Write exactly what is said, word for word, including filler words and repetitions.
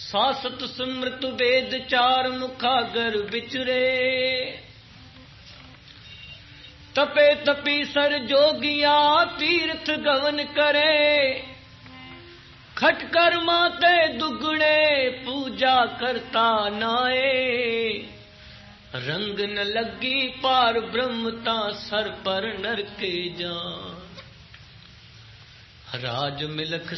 सासत स्मृत वेद चार मुखागर विचरे। तपे तपीसर जोगिया तीर्थ गवन करे। खटकर माते दुगणे पूजा करता नाए। रंग न लगी पार ब्रह्मता सर पर नरके जान। राज मिलख